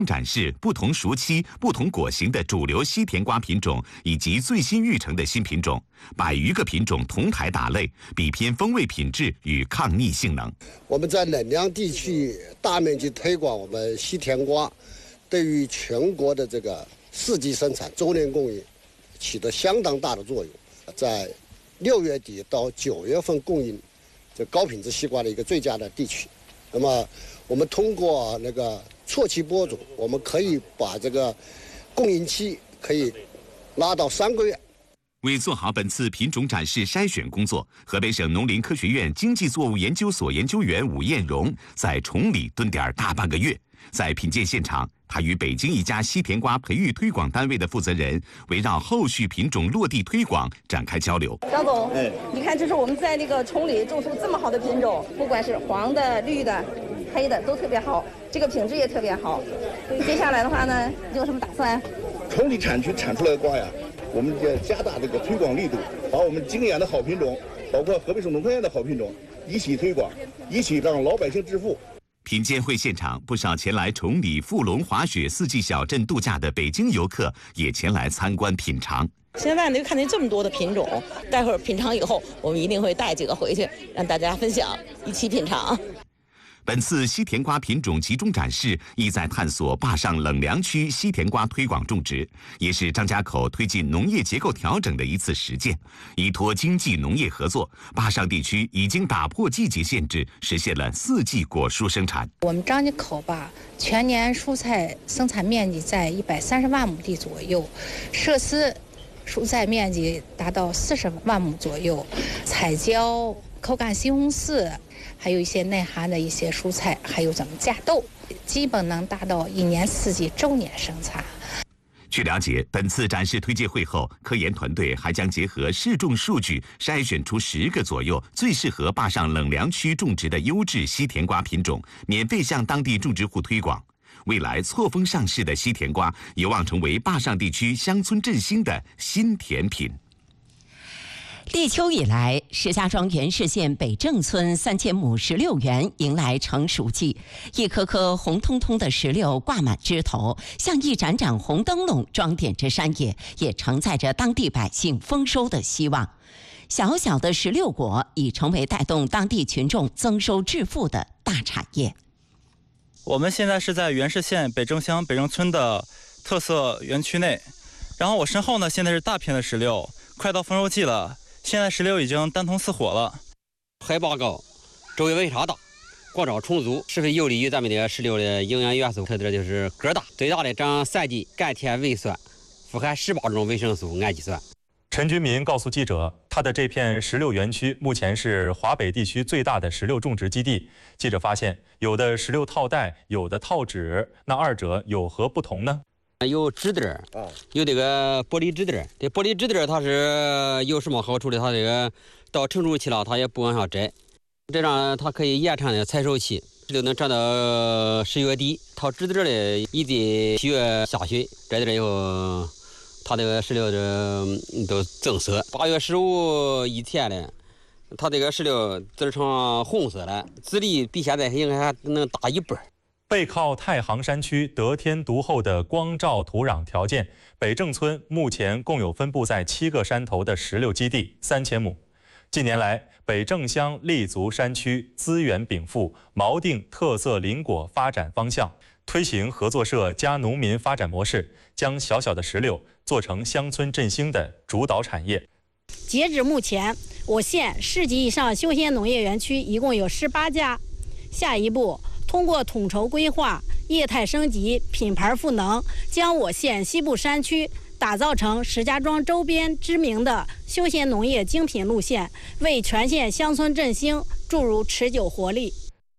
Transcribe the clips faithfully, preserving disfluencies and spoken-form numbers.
展示不同熟期、不同果型的主流西甜瓜品种，以及最新育成的新品种，百余个品种同台打擂，比拼风味品质与抗逆性能。 我们在冷凉地区大面积推广我们西甜瓜，对于全国的这个四季生产、周年供应起着相当大的作用。在六月底到九月份供应这高品质西瓜的一个最佳的地区。那么，我们通过那个错期播种，我们可以把这个供应期可以拉到三个月。 为做好本次品种展示筛选工作，河北省农林科学院经济作物研究所研究员武艳荣在崇礼蹲点大半个月。在品鉴现场，他与北京一家西甜瓜培育推广单位的负责人围绕后续品种落地推广展开交流。 张总，哎，你看，这是我们在那个崇礼种出这么好的品种，不管是黄的、绿的、黑的，都特别好，这个品质也特别好。接下来的话呢，你有什么打算？ 崇礼产区产出来的瓜呀，我们要加大这个推广力度，把我们经验的好品种，包括河北省农科院的好品种一起推广，一起让老百姓致富。 品鉴会现场，不少前来崇礼富龙滑雪四季小镇度假的北京游客也前来参观品尝。 现在呢，就看见这么多的品种，待会儿品尝以后，我们一定会带几个回去，让大家分享，一起品尝。 本次西甜瓜品种集中展示，意在探索坝上冷凉区西甜瓜推广种植，也是张家口推进农业结构调整的一次实践。依托经济农业合作，坝上地区已经打破季节限制，实现了四季果蔬生产。 我们张家口吧，全年蔬菜生产面积在一百三十万亩地左右，设施蔬菜面积达到四十万亩左右，彩椒、口感西红柿，还有一些内涵的一些蔬菜，还有咱们架豆，基本能达到一年四季周年生产。 据了解，本次展示推介会后，科研团队还将结合试种数据，筛选出十个左右最适合坝上冷凉区种植的优质西甜瓜品种，免费向当地种植户推广。未来错峰上市的西甜瓜有望成为坝上地区乡村振兴的新甜品。 立秋以来，石家庄原市县北正村三千亩石榴园迎来成熟季，一颗颗红彤彤的石榴挂满枝头，像一盏盏红灯笼装点着山野，也承载着当地百姓丰收的希望。小小的石榴果已成为带动当地群众增收致富的大产业。 我们现在是在原市县北正乡北正村的特色园区内，然后我身后呢，现在是大片的石榴，快到丰收季了。现在石榴已经丹桐似火了， 海拔高，周围温差大，光照充足，十分有利于咱们的石榴的营养元素。特点就是个大，最大的长三斤，甘甜微酸，富含十八种维生素、氨基酸。 陈军民告诉记者，他的这片石榴园区目前是华北地区最大的石榴种植基地。记者发现，有的石榴套袋，有的套纸，那二者有何不同呢？ 有纸袋儿，有这个玻璃纸袋儿。这玻璃纸袋儿它是有什么好处的？它这个到成熟期了，它也不往下摘，这样它可以延长的采收期，石榴能长到十月底。套纸袋儿的，一得七月下旬摘掉以后，它这个石榴的都增色。八月十五以前的，它这个石榴籽成红色了，籽粒比现在应该还能大一半。 背靠太行山区得天独厚的光照土壤条件，北正村目前共有分布在七个山头的石榴基地三千亩。近年来，北正乡立足山区，资源禀赋，锚定特色林果发展方向，推行合作社加农民发展模式，将小小的石榴做成乡村振兴的主导产业。 截至目前，我县市级以上休闲农业园区一共有十八家。下一步，通过统筹规划、业态升级、品牌赋能，将我县西部山区打造成石家庄周边知名的休闲农业精品路线，为全县乡村振兴注入持久活力。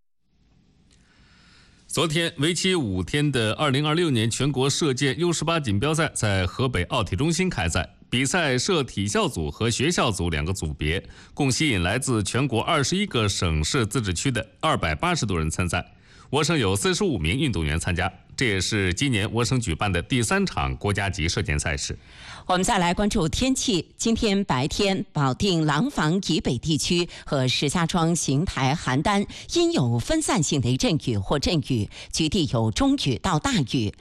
昨天，为期五天的二零二六年全国射箭 U 十八锦标赛在河北奥体中心开赛。比赛设体校组和学校组两个组别，共吸引来自全国二十一个省市自治区的二百八十多人参赛。 我省有四十五名运动员参加，这也是今年我省举办的第三场国家级射箭赛事。 我们再来关注天气。今天白天，保定廊坊以北地区和石家庄、邢台、邯郸因有分散性雷阵雨或阵雨，局地有中雨到大雨。